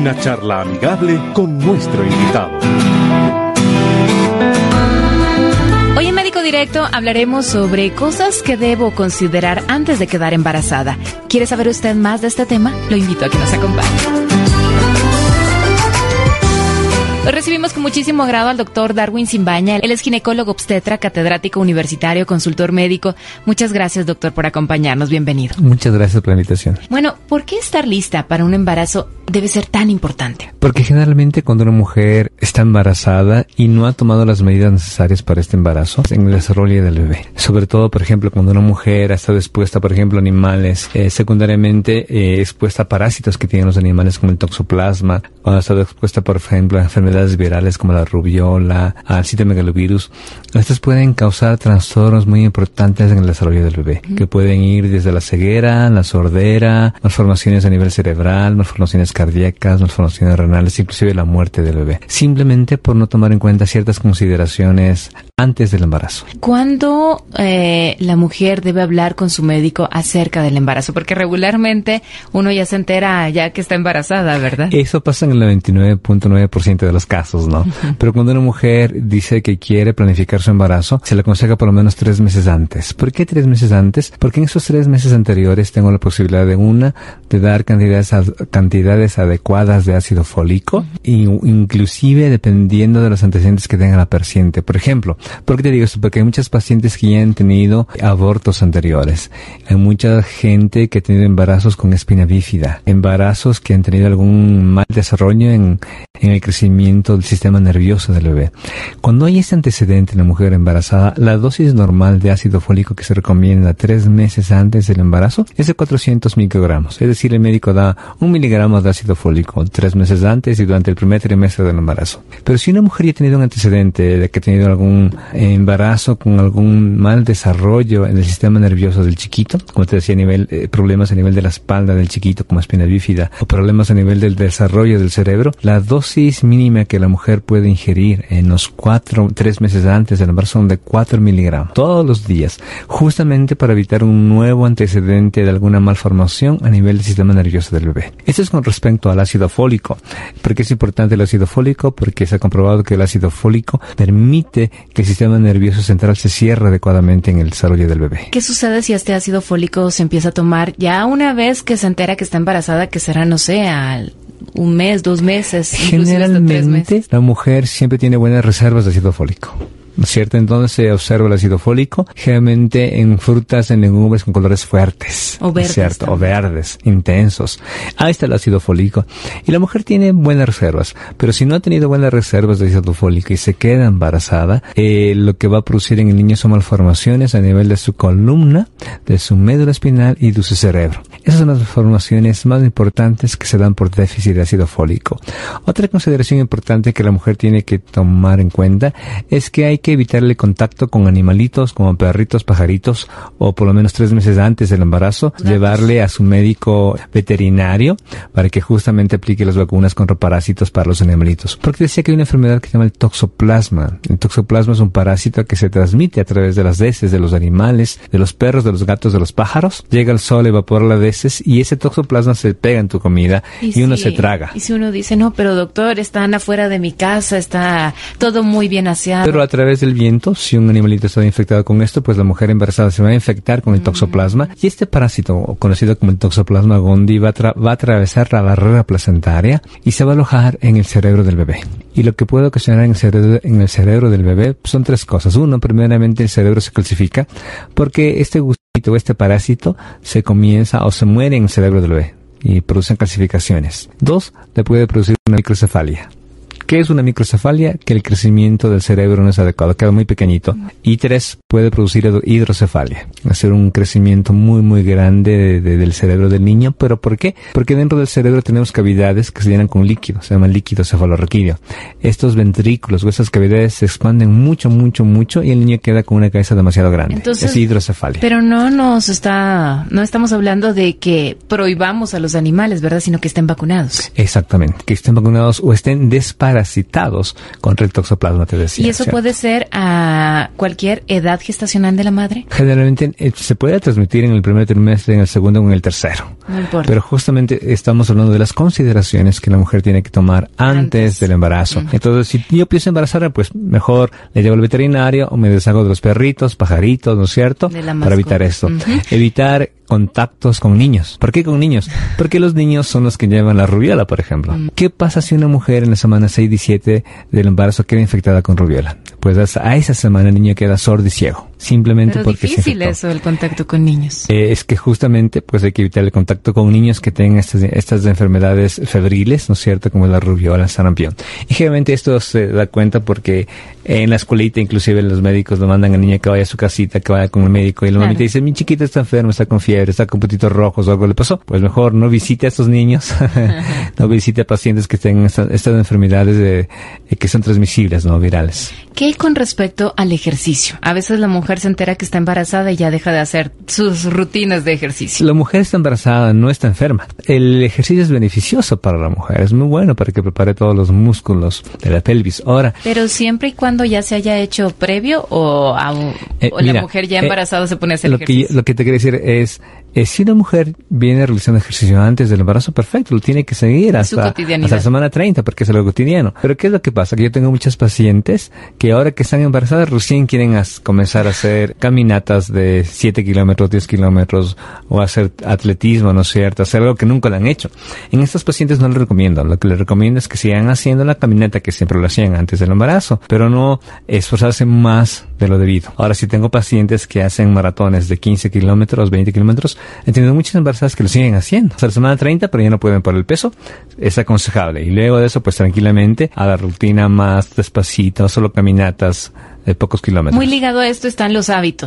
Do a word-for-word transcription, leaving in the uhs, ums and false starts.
Una charla amigable con nuestro invitado. Hoy en Médico Directo hablaremos sobre cosas que debo considerar antes de quedar embarazada. ¿Quiere saber usted más de este tema? Lo invito a que nos acompañe. Hoy recibimos con muchísimo agrado al doctor Darwin Simbaña. Él es ginecólogo obstetra, catedrático universitario, consultor médico. Muchas gracias, doctor, por acompañarnos. Bienvenido. Muchas gracias por la invitación. Bueno, ¿por qué estar lista para un embarazo debe ser tan importante? Porque generalmente cuando una mujer está embarazada y no ha tomado las medidas necesarias para este embarazo, en el desarrollo del bebé. Sobre todo, por ejemplo, cuando una mujer ha estado expuesta, por ejemplo, a animales, eh, secundariamente eh, expuesta a parásitos que tienen los animales como el toxoplasma, cuando ha estado expuesta, por ejemplo, a enfermedades virales como la rubiola, al citomegalovirus. Estos pueden causar trastornos muy importantes en el desarrollo del bebé, uh-huh. que pueden ir desde la ceguera, la sordera, malformaciones a nivel cerebral, malformaciones cardíacas, malformaciones renales, inclusive la muerte del bebé. Simplemente por no tomar en cuenta ciertas consideraciones antes del embarazo. ¿Cuándo eh, la mujer debe hablar con su médico acerca del embarazo? Porque regularmente uno ya se entera ya que está embarazada, ¿verdad? Eso pasa en el noventa y nueve punto nueve por ciento de los casos, ¿no? Uh-huh. Pero cuando una mujer dice que quiere planificar su embarazo, se le aconseja por lo menos tres meses antes. ¿Por qué tres meses antes? Porque en esos tres meses anteriores tengo la posibilidad de una, de dar cantidades, cantidades adecuadas de ácido fólico, uh-huh. y, inclusive dependiendo de los antecedentes que tenga la paciente. Por ejemplo, ¿por qué te digo esto? Porque hay muchas pacientes que ya han tenido abortos anteriores. Hay mucha gente que ha tenido embarazos con espina bífida, embarazos que han tenido algún mal desarrollo en, en el crecimiento del sistema nervioso del bebé. Cuando hay este antecedente en la mujer embarazada, la dosis normal de ácido fólico que se recomienda tres meses antes del embarazo es de cuatrocientos microgramos. Es decir, el médico da un miligramo de ácido fólico tres meses antes y durante el primer trimestre del embarazo. Pero si una mujer ya ha tenido un antecedente de que ha tenido algún embarazo con algún mal desarrollo en el sistema nervioso del chiquito, como te decía, a nivel, eh, problemas a nivel de la espalda del chiquito como espina bífida, o problemas a nivel del desarrollo del cerebro, la dosis mínima que la mujer puede ingerir en los cuatro, tres meses antes del embarazo son de cuatro miligramos todos los días, justamente para evitar un nuevo antecedente de alguna malformación a nivel del sistema nervioso del bebé. Esto es con respecto al ácido fólico. ¿Por qué es importante el ácido fólico? Porque se ha comprobado que el ácido fólico permite que el sistema nervioso central se cierre adecuadamente en el desarrollo del bebé. ¿Qué sucede si este ácido fólico se empieza a tomar ya una vez que se entera que está embarazada, que será, no sé, al un mes, dos meses? Generalmente la mujer siempre tiene buenas reservas de ácido fólico, ¿no es cierto? Entonces se observa el ácido fólico generalmente en frutas, en legumbres con colores fuertes, o verdes, ¿cierto? También. O verdes, intensos. Ahí está el ácido fólico. Y la mujer tiene buenas reservas, pero si no ha tenido buenas reservas de ácido fólico y se queda embarazada, eh, lo que va a producir en el niño son malformaciones a nivel de su columna, de su médula espinal y de su cerebro. Esas son las malformaciones más importantes que se dan por déficit de ácido fólico. Otra consideración importante que la mujer tiene que tomar en cuenta es que hay que evitarle contacto con animalitos como perritos, pajaritos, o por lo menos tres meses antes del embarazo, Gracias. llevarle a su médico veterinario para que justamente aplique las vacunas contra parásitos para los animalitos. Porque decía que hay una enfermedad que se llama el toxoplasma. El toxoplasma es un parásito que se transmite a través de las heces de los animales, de los perros, de los gatos, de los pájaros. Llega al sol, evapora las heces y ese toxoplasma se pega en tu comida y, y uno sí, se traga. Y si uno dice, no, pero doctor, están afuera de mi casa, está todo muy bien aseado. Pero a través del viento, si un animalito está infectado con esto, pues la mujer embarazada se va a infectar con el toxoplasma, mm. y este parásito, conocido como el toxoplasma gondii, va a, tra- va a atravesar la barrera placentaria y se va a alojar en el cerebro del bebé. Y lo que puede ocasionar en el cerebro, en el cerebro del bebé son tres cosas. Uno, primeramente el cerebro se calcifica porque este gustito, este parásito, se comienza o se muere en el cerebro del bebé y producen calcificaciones. Dos, le puede producir una microcefalia. ¿Qué es una microcefalia? Que el crecimiento del cerebro no es adecuado, queda muy pequeñito. Y tres, puede producir hidrocefalia, hacer un crecimiento muy, muy grande de, de, del cerebro del niño. ¿Pero por qué? Porque dentro del cerebro tenemos cavidades que se llenan con líquido, se llama líquido cefalorraquídeo. Estos ventrículos o estas cavidades se expanden mucho, mucho, mucho y el niño queda con una cabeza demasiado grande. Entonces, es hidrocefalia. Pero no nos está, no estamos hablando de que prohibamos a los animales, ¿verdad? Sino que estén vacunados. Exactamente, que estén vacunados o estén desparados parasitados contra el toxoplasma, te decía. ¿Y eso ¿cierto? puede ser a cualquier edad gestacional de la madre? Generalmente eh, se puede transmitir en el primer trimestre, en el segundo o en el tercero. No importa. Pero justamente estamos hablando de las consideraciones que la mujer tiene que tomar antes, antes. del embarazo. Uh-huh. Entonces, si yo pienso embarazar, pues mejor le llevo al veterinario o me deshago de los perritos, pajaritos, ¿no es cierto? Para evitar esto. Uh-huh. Evitar contactos con niños. ¿Por qué con niños? Porque los niños son los que llevan la rubiola, por ejemplo. Mm. ¿Qué pasa si una mujer en la semana seis y siete del embarazo queda infectada con rubiola? Pues a esa semana el niño queda sordo y ciego. Simplemente Pero porque es difícil eso, el contacto con niños. Eh, es que justamente pues hay que evitar el contacto con niños que tengan estas, estas enfermedades febriles, ¿no es cierto? Como la rubiola, el sarampión. Y generalmente esto se da cuenta porque en la escuelita inclusive los médicos lo mandan al niño que vaya a su casita, que vaya con el médico y la claro. mamita dice, mi chiquita está enferma, está con fiebre, está con puntitos rojos o algo le pasó. Pues mejor no visite a estos niños, no visite a pacientes que tengan esta, estas enfermedades de, eh, que son transmisibles, ¿no? Virales. ¿Qué con respecto al ejercicio? A veces la mujer se entera que está embarazada y ya deja de hacer sus rutinas de ejercicio. La mujer está embarazada, no está enferma. El ejercicio es beneficioso para la mujer, es muy bueno para que prepare todos los músculos de la pelvis. Ahora, pero siempre y cuando ya se haya hecho previo o, a, eh, o mira, la mujer ya embarazada eh, se pone a hacer lo ejercicio. Que, lo que te quiero decir es, eh, si una mujer viene realizando ejercicio antes del embarazo, perfecto, lo tiene que seguir hasta, hasta la semana treinta porque es algo cotidiano. Pero ¿qué es lo que pasa? Que yo tengo muchas pacientes que ahora que están embarazadas recién quieren as, comenzar a hacer caminatas de siete kilómetros, diez kilómetros o hacer atletismo, ¿no es cierto? Hacer algo que nunca lo han hecho. En estos pacientes no les recomiendo. Lo que les recomiendo es que sigan haciendo la caminata que siempre lo hacían antes del embarazo, pero no esforzarse más de lo debido. Ahora, si tengo pacientes que hacen maratones de quince kilómetros, veinte kilómetros, entiendo muchas embarazadas que lo siguen haciendo. Hasta la semana treinta, pero ya no pueden por el peso, es aconsejable. Y luego de eso, pues tranquilamente, a la rutina más despacito, solo caminatas de pocos kilómetros. Muy ligado a esto están los hábitos.